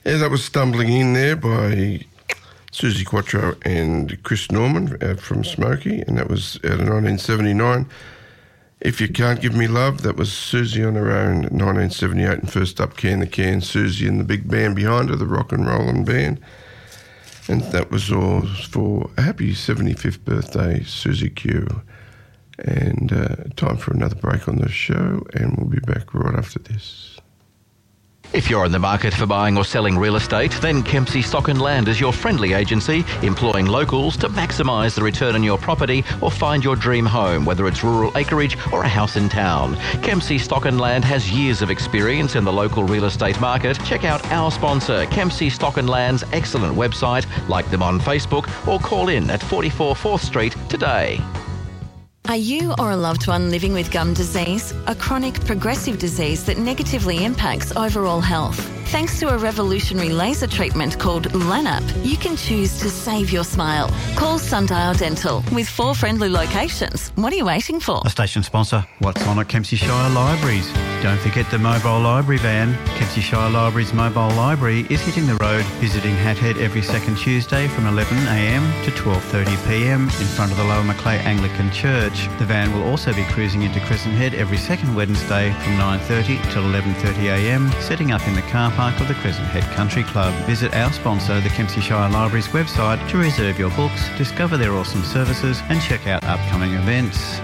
Yeah, that was Stumbling In there by Suzi Quatro and Chris Norman from Smokey, and that was out of 1979. If You Can't Give Me Love, that was Suzi on her own in 1978, and first up, Can the Can, Suzi and the big band behind her, the Rock and Rollin' Band. And that was all for a happy 75th birthday, Suzi Q. And time for another break on the show, and we'll be back right after this. If you're in the market for buying or selling real estate, then Kempsey Stock and Land is your friendly agency, employing locals to maximise the return on your property or find your dream home, whether it's rural acreage or a house in town. Kempsey Stock and Land has years of experience in the local real estate market. Check out our sponsor, Kempsey Stock and Land's excellent website, like them on Facebook, or call in at 44 4th Street today. Are you or a loved one living with gum disease, a chronic progressive disease that negatively impacts overall health? Thanks to a revolutionary laser treatment called LANAP, you can choose to save your smile. Call Sundial Dental with 4 friendly locations. What are you waiting for? A station sponsor. What's on at Kempsey Shire Libraries? Don't forget the mobile library van. Kempsey Shire Libraries mobile library is hitting the road, visiting Hathead every second Tuesday from 11am to 12:30pm in front of the Lower Macleay Anglican Church. The van will also be cruising into Crescent Head every second Wednesday from 9:30 till 11:30am, setting up in the car park of the Crescent Head Country Club. Visit our sponsor, the Kempsey Shire Libraries website, to reserve your books, discover their awesome services and check out upcoming events.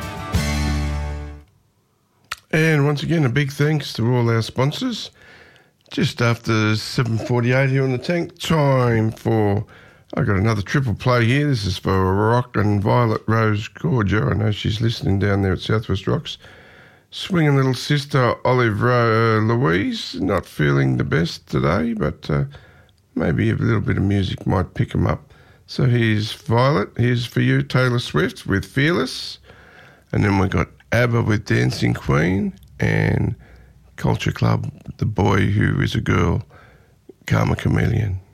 And once again, a big thanks to all our sponsors. Just after 7:48 here on the tank, time for... I got another triple play here. This is for Rock and Violet Rose Gorgia. I know she's listening down there at Southwest Rocks. Swinging little sister Olive Louise, not feeling the best today, but maybe a little bit of music might pick them up. So here's Violet. Here's for you, Taylor Swift with Fearless. And then we got ABBA with Dancing Queen, and Culture Club, The Boy Who Is a Girl, Karma Chameleon.